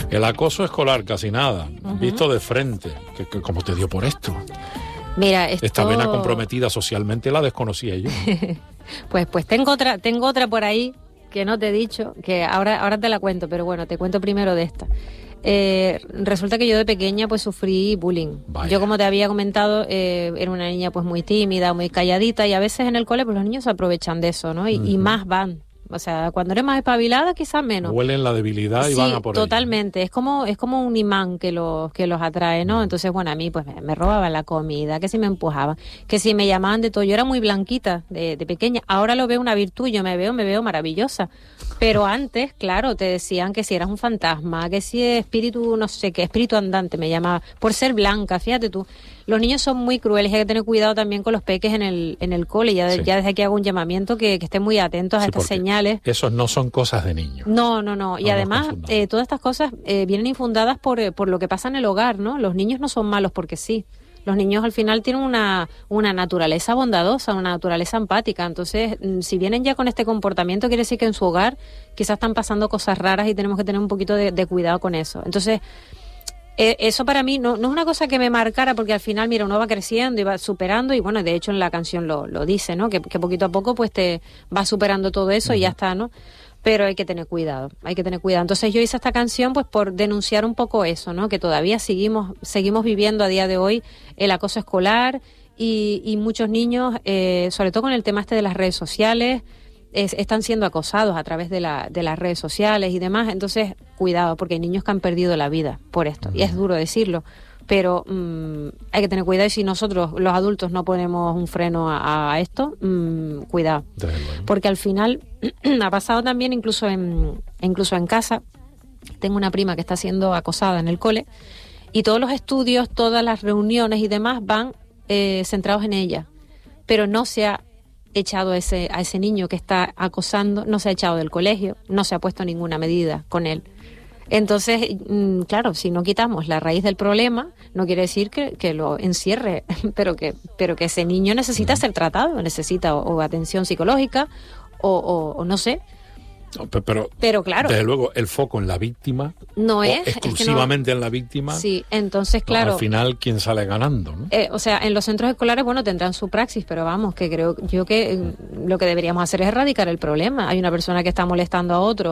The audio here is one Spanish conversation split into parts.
El acoso escolar, casi nada, visto de frente. ¿Cómo te dio por esto? Mira, esto... Esta vena comprometida socialmente la desconocía yo. Pues tengo otra por ahí que no te he dicho, que ahora te la cuento, pero bueno, te cuento primero de esta. Resulta que yo de pequeña pues sufrí bullying. Vaya. Yo, como te había comentado, era una niña pues muy tímida, muy calladita, y a veces en el cole pues los niños se aprovechan de eso, ¿no? Y más van. O sea, cuando eres más espabilada, quizás menos. Huelen la debilidad y van a por ella. Sí, totalmente. Es como un imán que los atrae, ¿no? Entonces, bueno, a mí pues me robaban la comida, que si me empujaban, que si me llamaban de todo. Yo era muy blanquita de pequeña. Ahora lo veo una virtud, yo me veo maravillosa. Pero antes, claro, te decían que si eras un fantasma, que si espíritu, no sé qué, espíritu andante me llamaba, por ser blanca, fíjate tú. Los niños son muy crueles y hay que tener cuidado también con los peques en el cole. Ya desde aquí hago un llamamiento que estén muy atentos a estas señales. Esos no son cosas de niños. No. Y además, todas estas cosas vienen infundadas por lo que pasa en el hogar, ¿no? Los niños no son malos porque sí. Los niños al final tienen una naturaleza bondadosa, una naturaleza empática. Entonces, si vienen ya con este comportamiento, quiere decir que en su hogar quizás están pasando cosas raras y tenemos que tener un poquito de cuidado con eso. Entonces, eso para mí no es una cosa que me marcara, porque al final, mira, uno va creciendo y va superando, y bueno, de hecho en la canción lo dice, ¿no? Que poquito a poco pues te va superando todo eso y ya está, ¿no? Pero hay que tener cuidado. Entonces yo hice esta canción pues por denunciar un poco eso, ¿no? Que todavía seguimos viviendo a día de hoy el acoso escolar y muchos niños, sobre todo con el tema de las redes sociales, están siendo acosados a través de las redes sociales y demás. Entonces, cuidado, porque hay niños que han perdido la vida por esto. Y es duro decirlo, pero hay que tener cuidado, y si nosotros, los adultos, no ponemos un freno a esto, cuidado. Porque al final ha pasado también incluso en casa. Tengo una prima que está siendo acosada en el cole, y todos los estudios, todas las reuniones y demás van centrados en ella, pero no se ha echado a ese niño que está acosando, no se ha echado del colegio, no se ha puesto ninguna medida con él. Entonces, claro, si no quitamos la raíz del problema, no quiere decir que lo encierre, pero que ese niño necesita ser tratado, necesita o atención psicológica o no sé. Pero claro, desde luego el foco en la víctima no es exclusivamente en la víctima. Sí, entonces claro, al final quién sale ganando, ¿no? O sea, en los centros escolares, bueno, tendrán su praxis, pero vamos, que creo yo que lo que deberíamos hacer es erradicar el problema. Hay una persona que está molestando a otros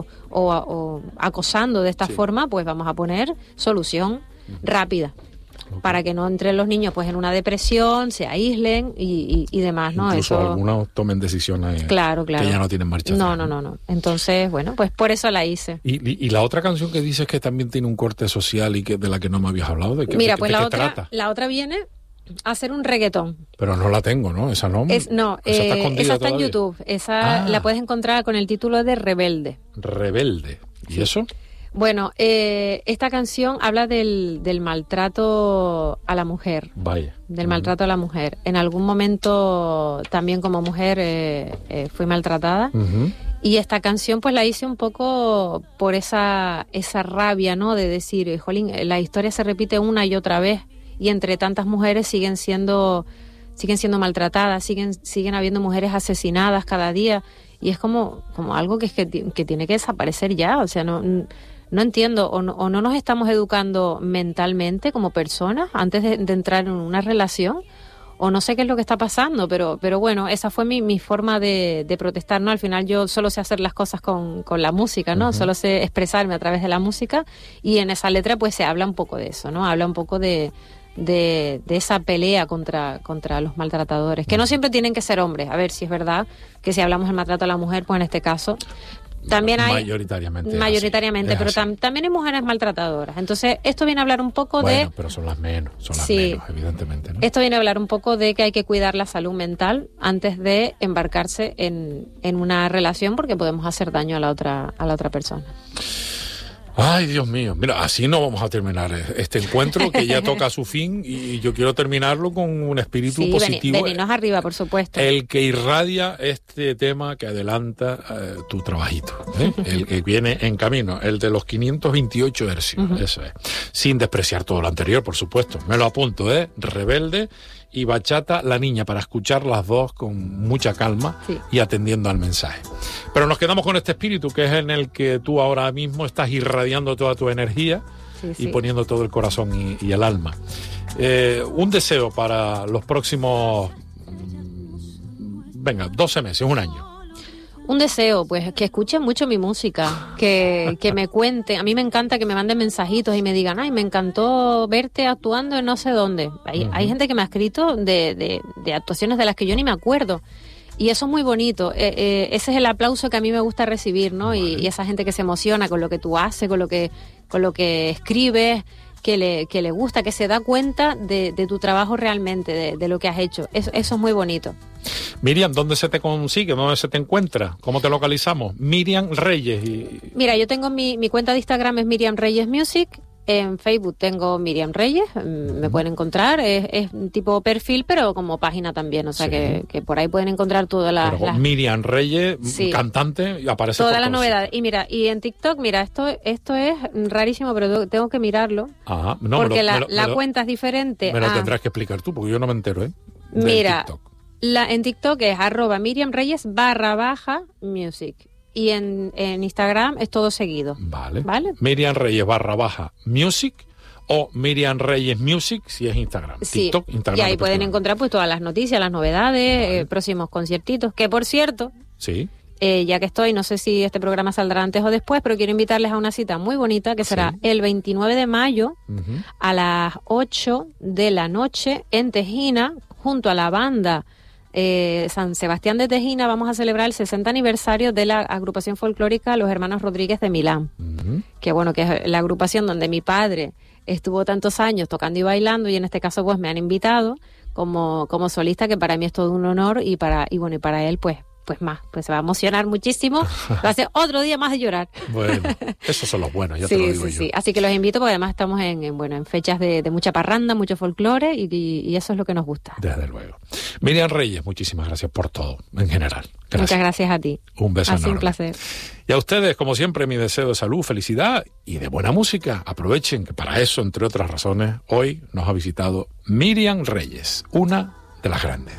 o acosando de esta forma, pues vamos a poner solución rápida. Para que no entren los niños pues en una depresión, se aíslen y demás, ¿no? Incluso eso... algunos tomen decisiones claro. que ya no tienen marcha atrás. No. Entonces, bueno, pues por eso la hice. Y la otra canción que dices que también tiene un corte social y que de la que no me habías hablado, ¿de qué, Mira, de pues qué trata? La otra viene a hacer un reggaetón. Pero no la tengo, ¿no? Esa no. Esa está en YouTube. Esa la puedes encontrar con el título de Rebelde. Rebelde. ¿Y sí. Eso? Bueno, esta canción habla del maltrato a la mujer. Vaya. Del maltrato a la mujer. En algún momento también como mujer fui maltratada. Y esta canción pues la hice un poco por esa rabia, ¿no? De decir, jolín, la historia se repite una y otra vez, y entre tantas mujeres siguen siendo maltratadas, siguen habiendo mujeres asesinadas cada día, y es como algo que tiene que desaparecer ya. O sea, no entiendo, o no nos estamos educando mentalmente como personas antes de entrar en una relación, o no sé qué es lo que está pasando, pero bueno, esa fue mi forma de protestar, ¿no? Al final yo solo sé hacer las cosas con la música, ¿no? Solo sé expresarme a través de la música, y en esa letra pues se habla un poco de eso, ¿no? Habla un poco de esa pelea contra los maltratadores, que no siempre tienen que ser hombres. A ver, si es verdad que si hablamos del maltrato a la mujer, pues en este caso también hay mayoritariamente, pero también hay mujeres maltratadoras. Entonces esto viene a hablar un poco pero son las menos, evidentemente, ¿no? Esto viene a hablar un poco de que hay que cuidar la salud mental antes de embarcarse en una relación, porque podemos hacer daño a la otra persona. Ay, Dios mío. Mira, así no vamos a terminar este encuentro, que ya toca su fin, y yo quiero terminarlo con un espíritu positivo. Venirnos arriba, por supuesto. El que irradia este tema que adelanta tu trabajito, ¿eh? El que viene en camino, el de los 528 hercios, eso es. Sin despreciar todo lo anterior, por supuesto. Me lo apunto, Rebelde, y bachata La Niña, para escuchar las dos con mucha calma y atendiendo al mensaje. Pero nos quedamos con este espíritu, que es en el que tú ahora mismo estás irradiando toda tu energía y poniendo todo el corazón y el alma. Un deseo para los próximos, 12 meses, un año. Un deseo, pues, que escuchen mucho mi música, que me cuenten. A mí me encanta que me manden mensajitos y me digan, ay, me encantó verte actuando en no sé dónde. Hay gente que me ha escrito de actuaciones de las que yo ni me acuerdo. Y eso es muy bonito. Ese es el aplauso que a mí me gusta recibir, ¿no? Y esa gente que se emociona con lo que tú haces, con lo que escribes, que le gusta, que se da cuenta de tu trabajo realmente, de lo que has hecho. Eso es muy bonito. Miriam, ¿dónde se te consigue? ¿Dónde se te encuentra? ¿Cómo te localizamos? Miriam Reyes. Mira, yo tengo mi cuenta de Instagram, es Miriam Reyes Music. En Facebook tengo Miriam Reyes, me pueden encontrar, es tipo perfil, pero como página también, o sea que por ahí pueden encontrar todas las... Miriam Reyes, cantante, aparece todas las novedades. Y mira, y en TikTok, mira, esto es rarísimo, pero tengo que mirarlo, porque la cuenta es diferente. Me lo tendrás que explicar tú, porque yo no me entero, Mira, en TikTok es @Miriam Reyes _music. Y en Instagram es todo seguido. Vale. Miriam Reyes _music o Miriam Reyes Music si es Instagram. Sí. TikTok, Instagram. Y ahí pueden encontrar pues todas las noticias, las novedades, próximos conciertitos. Que por cierto, ya que estoy, no sé si este programa saldrá antes o después, pero quiero invitarles a una cita muy bonita que será el 29 de mayo a las 8 de la noche en Tejina, junto a la banda San Sebastián de Tejina. Vamos a celebrar el 60 aniversario de la agrupación folclórica Los Hermanos Rodríguez de Milán, que bueno, que es la agrupación donde mi padre estuvo tantos años tocando y bailando, y en este caso pues me han invitado como solista, que para mí es todo un honor, y para él pues se va a emocionar muchísimo. Va a ser otro día más de llorar. Bueno, esos son los buenos, ya te lo digo yo. Sí. Así que los invito, porque además estamos en fechas de mucha parranda, mucho folclore, y eso es lo que nos gusta. Desde luego. Miriam Reyes, muchísimas gracias por todo, en general. Gracias. Muchas gracias a ti. Un beso enorme. Un placer. Y a ustedes, como siempre, mi deseo de salud, felicidad y de buena música. Aprovechen que para eso, entre otras razones, hoy nos ha visitado Miriam Reyes, una de las grandes.